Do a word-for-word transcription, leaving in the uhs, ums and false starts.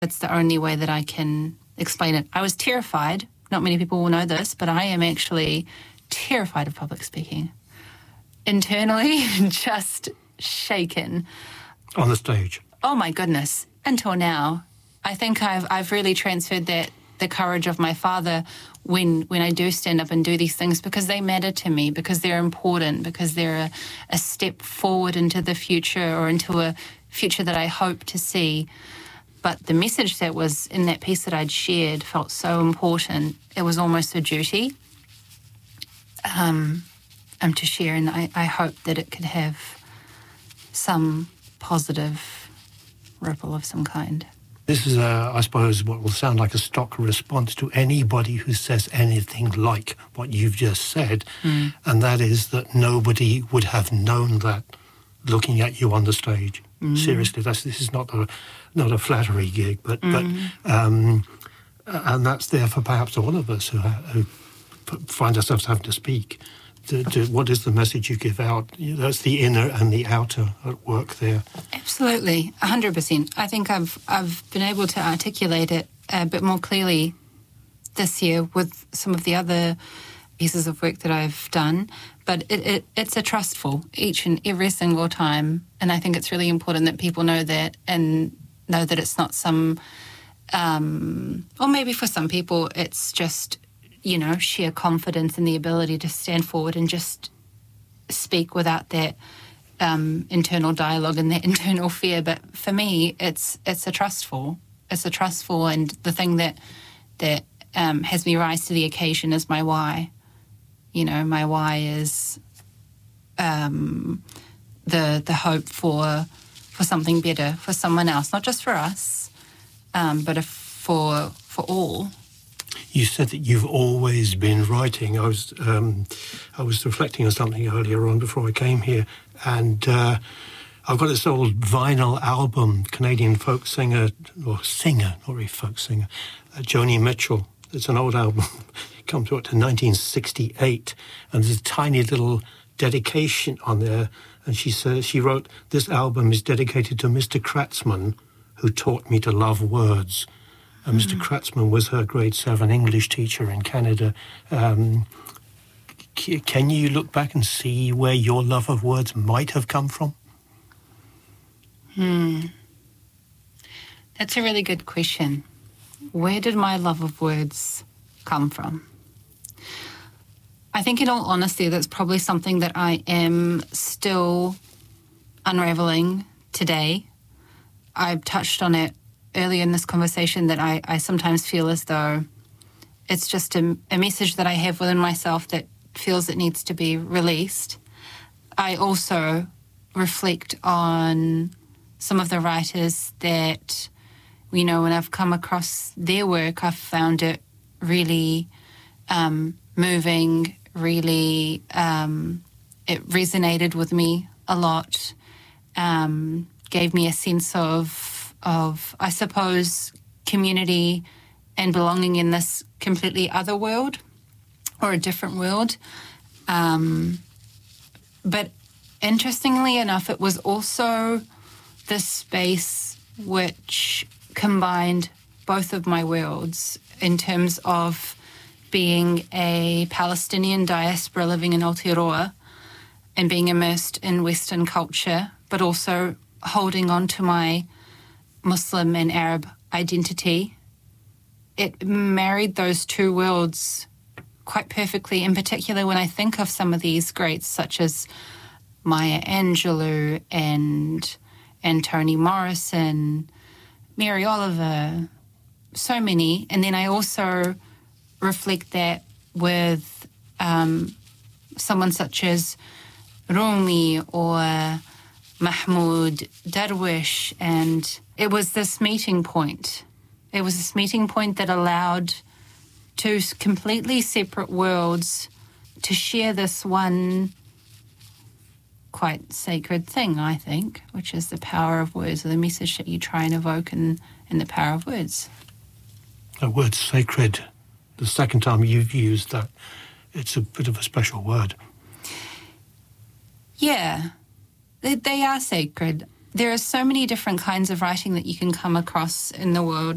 It's the only way that I can explain it. I was terrified. Not many people will know this, but I am actually terrified of public speaking. Internally, just shaken. On the stage? Oh, my goodness. Until now. I think I've I've really transferred that, the courage of my father when when I do stand up and do these things, because they matter to me, because they're important, because they're a, a step forward into the future, or into a future that I hope to see. But the message that was in that piece that I'd shared felt so important. It was almost a duty um, um, to share, and I, I hope that it could have some positive ripple of some kind. This is, uh, I suppose, what will sound like a stock response to anybody who says anything like what you've just said, mm. and that is that nobody would have known that looking at you on the stage. Mm. Seriously, that's, this is not a not a flattery gig, but mm. but um, and that's there for perhaps all of us who, who find ourselves having to speak. To, to, what is the message you give out? That's the inner and the outer at work there. Absolutely, a hundred percent. I think I've I've been able to articulate it a bit more clearly this year with some of the other pieces of work that I've done. But it, it, it's a trustful each and every single time, and I think it's really important that people know that, and know that it's not some, um, or maybe for some people it's just, you know, sheer confidence in the ability to stand forward and just speak without that um, internal dialogue and that internal fear. But for me, it's it's a trustful. It's a trustful, and the thing that that um, has me rise to the occasion is my why. You know, my why is um, the the hope for for something better for someone else, not just for us, um, but if for for all. You said that you've always been writing. I was um, I was reflecting on something earlier on before I came here, and uh, I've got this old vinyl album, Canadian folk singer, or singer, not really folk singer, uh, Joni Mitchell. It's an old album. It comes to, to nineteen sixty-eight, and there's a tiny little dedication on there. And she says, she wrote, "This album is dedicated to Mister Kratzmann, who taught me to love words." And Mister Mm-hmm. Kratzmann was her grade seven English teacher in Canada. Um, c- can you look back and see where your love of words might have come from? Hmm. That's a really good question. Where did my love of words come from? I think in all honesty, that's probably something that I am still unraveling today. I've touched on it earlier in this conversation that I, I sometimes feel as though it's just a, a message that I have within myself that feels it needs to be released. I also reflect on some of the writers that, you know, when I've come across their work, I've found it really um, moving, really, um, it resonated with me a lot, um, gave me a sense of, of, I suppose, community and belonging in this completely other world or a different world. Um, but interestingly enough, it was also this space which combined both of my worlds in terms of being a Palestinian diaspora living in Aotearoa and being immersed in Western culture, but also holding on to my Muslim and Arab identity. It married those two worlds quite perfectly, in particular when I think of some of these greats such as Maya Angelou and, and Toni Morrison, Mary Oliver, so many. And then I also reflect that with um, someone such as Rumi or Mahmoud Darwish, and it was this meeting point. It was this meeting point that allowed two completely separate worlds to share this one quite sacred thing, I think, which is the power of words, or the message that you try and evoke in, in the power of words. The word sacred, the second time you've used that, it's a bit of a special word. Yeah, they, they are sacred. There are so many different kinds of writing that you can come across in the world.